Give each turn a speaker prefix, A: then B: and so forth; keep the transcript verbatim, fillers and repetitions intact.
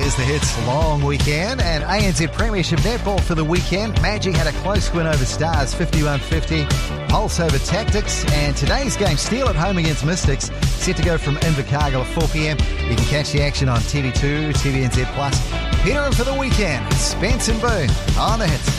A: is the Hits long weekend and A N Z Premiership Netball for the weekend. Magic had a close win over Stars, fifty-one fifty. Pulse over Tactics, and today's game, Steel at home against Mystics, set to go from Invercargill at four p.m. You can catch the action on T V two, T V N Z Plus. Peter in for the weekend, Spence and Boone on the Hits.